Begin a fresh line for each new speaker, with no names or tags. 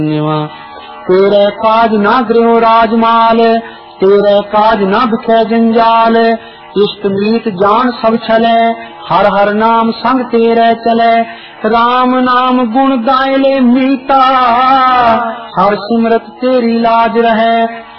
तेरे काज ना गृह राजमाल, तेरे काज ना बिखे जंजाल। इष्ट मीत जान सब छले, हर हर नाम संग तेरे चले। राम नाम गुण गाय ले मीता, हर सिमरत तेरी लाज रहे।